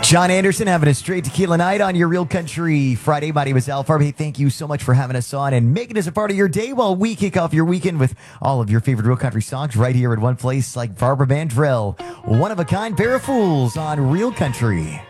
Sean Anderson having a straight tequila night on your Real Country Friday. My name is Al Farb. Hey, thank you so much for having us on and making us a part of your day while we kick off your weekend with all of your favorite Real Country songs right here at one place like Barbara Mandrell. One of a kind pair of fools on Real Country.